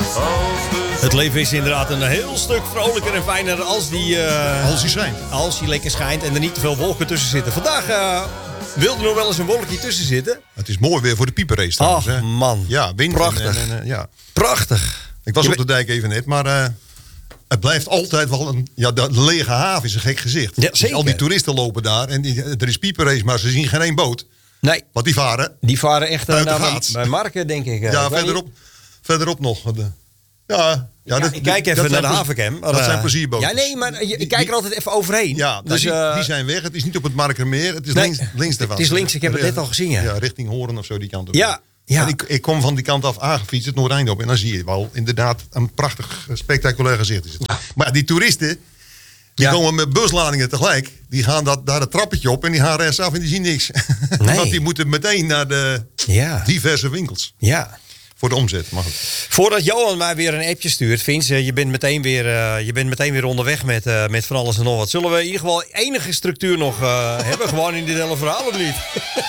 Het leven is inderdaad een heel stuk vrolijker en fijner als die... Als hij schijnt. Als hij lekker schijnt en er niet te veel wolken tussen zitten. Vandaag wilde er nog wel eens een wolkje tussen zitten. Het is mooi weer voor de pieperrace trouwens. Ach man, ja, wind. prachtig. Ja. Prachtig. Ik was op de dijk even net, maar het blijft altijd wel een... Ja, de lege haven is een gek gezicht. Ja, dus zeker. al die toeristen lopen daar en er is pieperrace, maar ze zien geen één boot. Nee. Want die varen... Die varen echt Buitengaats. bij Marken, denk ik. Ja, verderop nog. Ik kijk even naar de havencam. Dat zijn plezierboten. Ja, nee, maar ik kijk er altijd even overheen. Ja, dus, die zijn weg. Het is niet op het Markermeer. Het is links daarvan. Het is links, ik heb het net al gezien. Ja, richting Hoorn of zo, die kant op. Ja. En ik kom van die kant af aangefietst, het Noordeinde op. En dan zie je wel inderdaad een prachtig, spectaculair gezicht. Is het. Maar die toeristen, die komen met busladingen tegelijk. Die gaan daar het trappetje op en die gaan rechtsaf en die zien niks. Nee. Want die moeten meteen naar de diverse winkels. Ja. Voor de omzet, mag het. Voordat Johan mij weer een appje stuurt, Vince, je bent meteen weer onderweg met van alles en nog wat. Zullen we in ieder geval enige structuur nog hebben? Gewoon in dit hele verhaal of niet?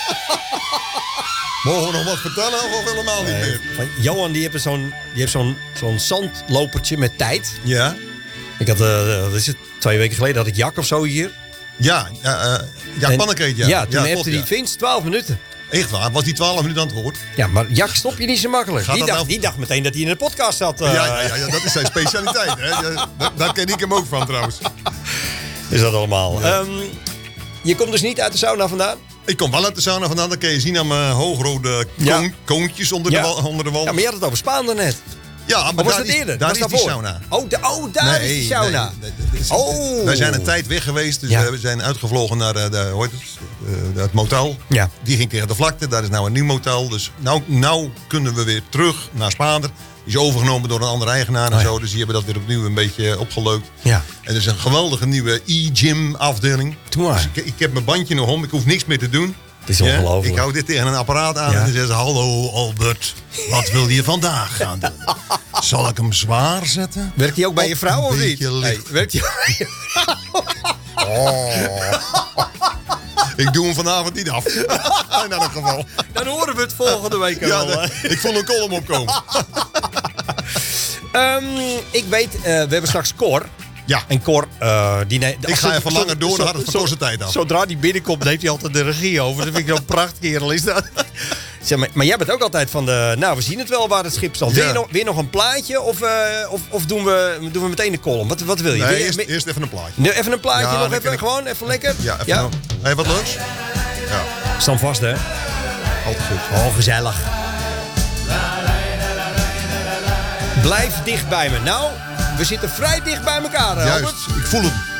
Mogen we nog wat vertellen of helemaal niet meer? Johan die heeft zo'n zandlopertje met tijd. Ja. Ik had, wat is het, 2 weken geleden had ik Jak of zo hier. Ja, Pannenkeet, ja. Ja, toen heeft hij Vince 12 minuten. Echt waar? Was die 12 minuten aan het woord? Ja, maar Jak stop je niet zo makkelijk. Die dacht meteen dat hij in een podcast zat. Ja, dat is zijn specialiteit. Hè? Daar ken ik hem ook van trouwens. Is dat allemaal. Ja. Je komt dus niet uit de sauna vandaan? Ik kom wel uit de sauna vandaan. Dat kun je zien aan mijn hoogrode koontjes onder de wal. Ja, maar je had het over Spaan daarnet. Ja, maar was het eerder? Daar is die sauna. Daar is die sauna. Wij zijn een tijd weg geweest. Dus we zijn uitgevlogen naar het motel. Ja. Die ging tegen de vlakte. Daar is nou een nieuw motel. Dus nou kunnen we weer terug naar Spaander. Die is overgenomen door een andere eigenaar en zo. Dus die hebben dat weer opnieuw een beetje opgeleukt. Ja. En er is een geweldige nieuwe e-gym afdeling. Dus ik heb mijn bandje nog om. Ik hoef niks meer te doen. Het is ongelooflijk. Ik hou dit tegen een apparaat aan en dan zeggen ze... Hallo Albert, wat wil je vandaag gaan doen? Zal ik hem zwaar zetten? Werkt hij ook bij je vrouw of niet? Werkt hij ook bij je Ik doe hem vanavond niet af. In elk geval. Dan horen we het volgende week wel. Ik vond een column opkomen. Ik weet, we hebben straks Cor. Ja. En Cor, ik ga even langer door, dan gaat het voor zijn tijd af. Zodra die binnenkomt, heeft hij altijd de regie over. Dat vind ik zo'n prachtkerel is dat. Zeg maar jij bent ook altijd van de... Nou, we zien het wel waar het schip staat. Ja. Wil je nog een plaatje of doen we meteen de column? Wat wil je? Nee, eerst even een plaatje. Nee, even een plaatje, nog even, gewoon even lekker? Ja, even Hey, wat leuks? Ja. Staan vast, hè? Altijd goed. Oh, gezellig. Blijf dicht bij me. Nou, we zitten vrij dicht bij elkaar, Juist, Albert. ik voel hem.